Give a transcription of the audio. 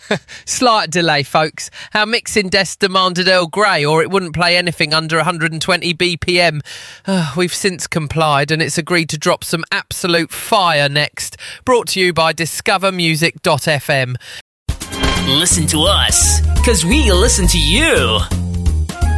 Slight delay, folks. Our mixing desk demanded Earl Grey, or it wouldn't play anything under 120 BPM. We've since complied, and it's agreed to drop some absolute fire next. Brought to you by discovermusic.fm. Listen to us, 'cause we listen to you.